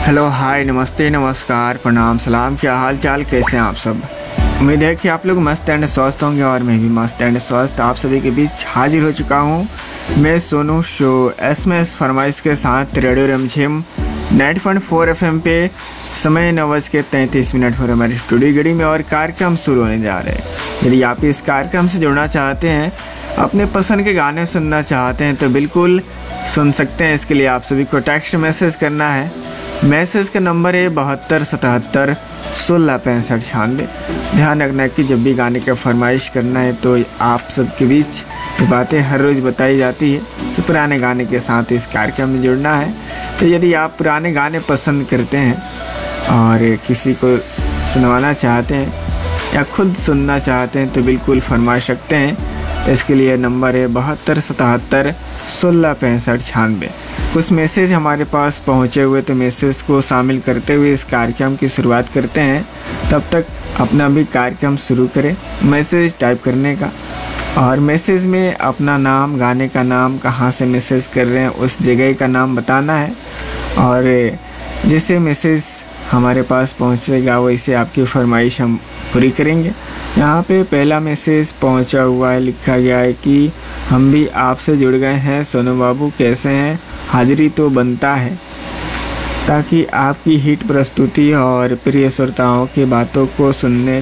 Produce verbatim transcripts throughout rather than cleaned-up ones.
Hello, हाय, नमस्ते, नमस्कार, प्रणाम, सलाम। क्या हाल चाल, कैसे हैं आप सब? उम्मीद है कि आप लोग मस्त एंड स्वस्थ होंगे और मैं भी मस्त एंड स्वस्थ आप सभी के बीच हाजिर हो चुका हूँ। मैं सोनू शो एस में एस फरमाइश के साथ radio रमझिम night point four F M पे समय नौ बज के तैंतीस मिनट पर हमारी स्टूडियो घड़ी में और कार्यक्रम शुरू होने जा रहे हैं। यदि आप इस कार्यक्रम से जुड़ना चाहते हैं, अपने पसंद के गाने सुनना चाहते हैं तो बिल्कुल सुन सकते हैं। इसके लिए आप सभी को टेक्स्ट मैसेज करना है। मैसेज का नंबर है बहत्तर सतहत्तर सोलह पैंसठ छियानवे। ध्यान रखना कि जब भी गाने का फरमाइश करना है तो आप सबके बीच ये बातें हर रोज़ बताई जाती है कि पुराने गाने के साथ इस कार्यक्रम में जुड़ना है। तो यदि आप पुराने गाने पसंद करते हैं और किसी को सुनवाना चाहते हैं या खुद सुनना चाहते हैं तो बिल्कुल फरमा सकते हैं। इसके लिए नंबर है बहत्तर सतहत्तर सोलह पैंसठ छियानवे। कुछ मैसेज हमारे पास पहुंचे हुए तो मैसेज को शामिल करते हुए इस कार्यक्रम की शुरुआत करते हैं। तब तक अपना भी कार्यक्रम शुरू करें मैसेज टाइप करने का, और मैसेज में अपना नाम, गाने का नाम, कहां से मैसेज कर रहे हैं उस जगह का नाम बताना है। और जैसे मैसेज हमारे पास पहुंचेगा वैसे आपकी फरमाइश हम पूरी करेंगे। यहाँ पे पहला मैसेज पहुंचा हुआ है, लिखा गया है कि हम भी आपसे जुड़ गए हैं सोनू बाबू, कैसे हैं? हाजिरी तो बनता है ताकि आपकी हिट प्रस्तुति और प्रिय श्रोताओं की बातों को सुनने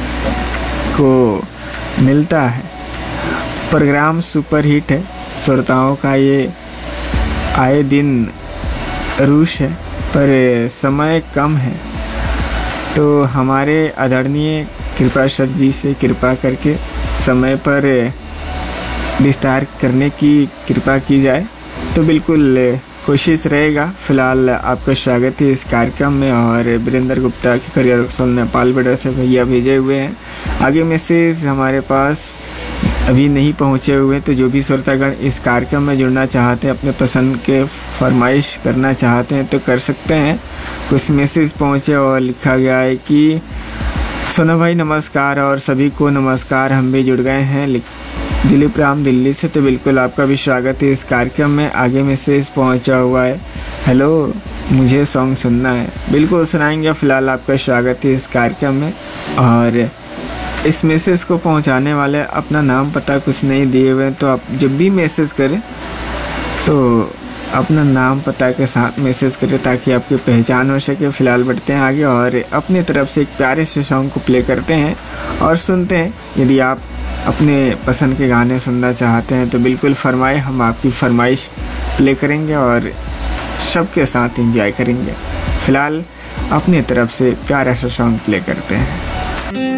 को मिलता है। प्रोग्राम सुपर हिट है, श्रोताओं का ये आए दिन रूश है, पर समय कम है तो हमारे आदरणीय कृपा सर जी से कृपा करके समय पर विस्तार करने की कृपा की जाए तो बिल्कुल कोशिश रहेगा। फ़िलहाल आपका स्वागत है इस कार्यक्रम में। और वीरेंद्र गुप्ता के करियर रक्सौल नेपाल बॉर्डर से भैया भेजे हुए हैं। आगे मैसेज हमारे पास अभी नहीं पहुंचे हुए, तो जो भी श्रोतागण इस कार्यक्रम में जुड़ना चाहते हैं, अपने पसंद के फरमाइश करना चाहते हैं तो कर सकते हैं। कुछ मैसेज पहुंचे और लिखा गया है कि सोनू भाई नमस्कार और सभी को नमस्कार, हम भी जुड़ गए हैं दिलीप राम दिल्ली से, तो बिल्कुल आपका भी स्वागत है इस कार्यक्रम में। आगे मैसेज पहुंचा हुआ है, हेलो मुझे सॉन्ग सुनना है, बिल्कुल सुनाएंगे। फ़िलहाल आपका स्वागत है इस कार्यक्रम में। और इस मैसेज को पहुंचाने वाले अपना नाम पता कुछ नहीं दिए हुए, तो आप जब भी मैसेज करें तो अपना नाम पता के साथ मैसेज करें ताकि आपकी पहचान हो सके। फ़िलहाल बढ़ते हैं आगे और अपनी तरफ से एक प्यारे से सॉन्ग को प्ले करते हैं और सुनते हैं। यदि आप अपने पसंद के गाने सुनना चाहते हैं तो बिल्कुल फरमाएं, हम आपकी फरमाइश प्ले करेंगे और सबके साथ एंजॉय करेंगे। फ़िलहाल अपनी तरफ से प्यारा सा सॉन्ग प्ले करते हैं।